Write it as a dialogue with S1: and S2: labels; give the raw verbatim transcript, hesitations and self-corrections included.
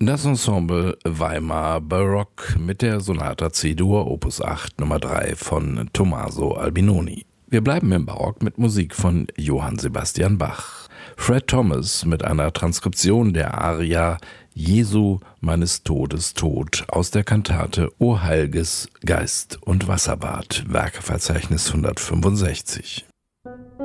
S1: Das Ensemble Weimar Barock mit der Sonata C-Dur Opus acht Nummer drei von Tommaso Albinoni. Wir bleiben im Barock mit Musik von Johann Sebastian Bach. Fred Thomas mit einer Transkription der Aria Jesu meines Todes Tod aus der Kantate O Heilges Geist und Wasserbad, Werkeverzeichnis hundertfünfundsechzig.